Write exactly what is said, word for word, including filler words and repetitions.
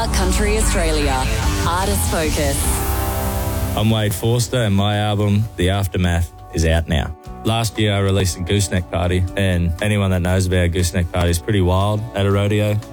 Far Country Australia. Artist Focus. I'm Wade Forster and my album, The Aftermath, is out now. Last year I released a Gooseneck Party, and anyone that knows about a Gooseneck Party is pretty wild at a rodeo.